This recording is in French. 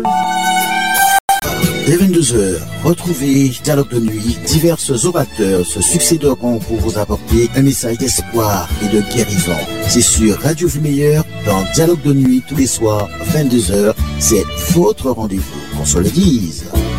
Dès 22h, retrouvez Dialogue de nuit. Divers orateurs se succéderont pour vous apporter un message d'espoir et de guérison. C'est sur Radio Vie Meilleure dans Dialogue de nuit tous les soirs, 22h. C'est votre rendez-vous, qu'on se le dise.